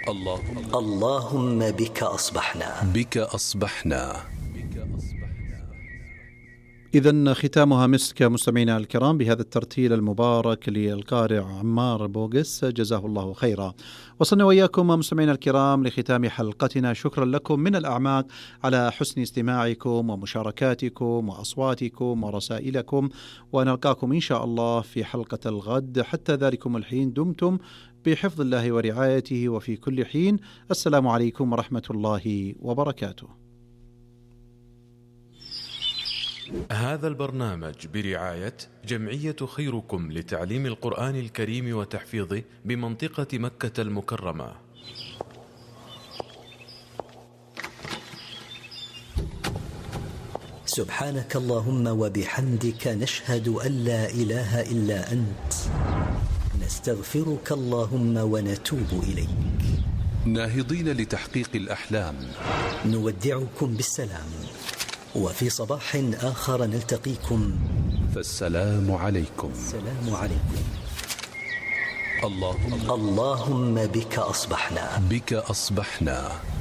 اللهم بك أصبحنا. إذن ختامها مسك مستمعينا الكرام بهذا الترتيل المبارك للقارئ عمار بوغس، جزاه الله خيرا. وصلنا وإياكم مستمعينا الكرام لختام حلقتنا. شكرا لكم من الأعماق على حسن استماعكم ومشاركاتكم وأصواتكم ورسائلكم، ونلقاكم إن شاء الله في حلقة الغد. حتى ذلكم الحين دمتم بحفظ الله ورعايته، وفي كل حين السلام عليكم ورحمة الله وبركاته. هذا البرنامج برعاية جمعية خيركم لتعليم القرآن الكريم وتحفيظه بمنطقة مكة المكرمة. سبحانك اللهم وبحمدك، نشهد أن لا إله إلا أنت، نستغفرك اللهم ونتوب إليك. ناهضين لتحقيق الأحلام، نودعكم بالسلام، وفي صباح آخر نلتقيكم، فالسلام عليكم. السلام عليكم. اللهم بك أصبحنا.